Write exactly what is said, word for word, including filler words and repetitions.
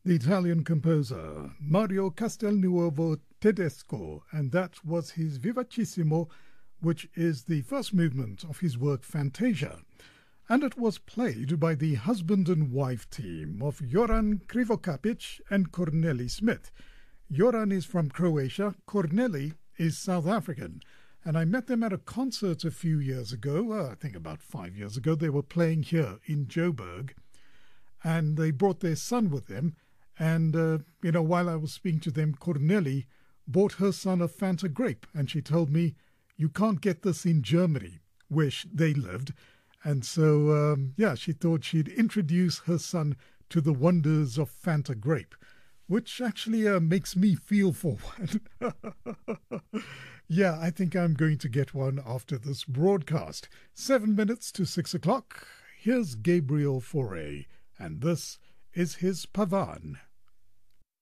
the Italian composer Mario Castelnuovo Tedesco, and that was his Vivacissimo, which is the first movement of his work Fantasia. And it was played by the husband and wife team of Joran Krivokapic and Corneli Smith. Joran is from Croatia, Corneli is South African, and I met them at a concert a few years ago, uh, I think about five years ago. They were playing here in Joburg, and they brought their son with them. And, uh, you know, while I was speaking to them, Corneli bought her son a Fanta grape, and she told me, you can't get this in Germany, where sh- they lived. And so, um, yeah, she thought she'd introduce her son to the wonders of Fanta grape, which actually uh, makes me feel for one. Yeah, I think I'm going to get one after this broadcast. Seven minutes to six o'clock. Here's Gabriel Fauré, and this is his Pavan.